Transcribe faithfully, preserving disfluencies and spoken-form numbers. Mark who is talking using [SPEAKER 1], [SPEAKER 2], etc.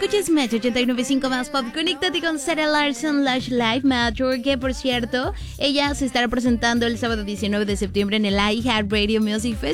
[SPEAKER 1] escuches Metro ochenta y nueve punto cinco más pop. Conéctate con Sarah Larson Lush Live Metro, que por cierto, ella se estará presentando el sábado diecinueve de septiembre en el iHeartRadio Music Festival.